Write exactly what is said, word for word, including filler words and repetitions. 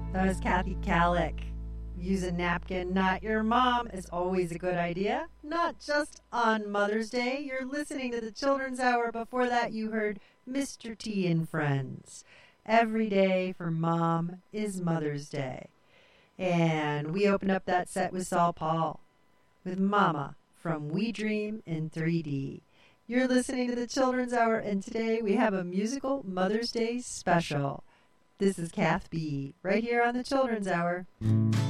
That was Kathy Kallick. Use a napkin, not your mom, is always a good idea. Not just on Mother's Day. You're listening to the Children's Hour. Before that, you heard Mister T and Friends. Every day for Mom is Mother's Day. And we opened up that set with Saul Paul with Mama from We Dream in three D. You're listening to the Children's Hour, and today we have a musical Mother's Day special. This is Kath B. right here on the Children's Hour.